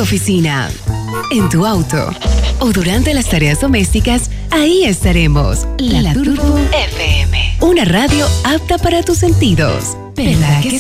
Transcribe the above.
oficina, en tu auto o durante las tareas domésticas, ahí estaremos. La Turbo FM. Una radio apta para tus sentidos. ¿Verdad que